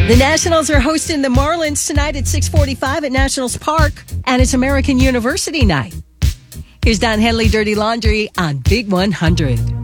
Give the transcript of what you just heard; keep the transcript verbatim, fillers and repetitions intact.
The Nationals are hosting the Marlins tonight at six forty-five at Nationals Park, and it's American University night. Here's Don Henley, Dirty Laundry on Big one hundred.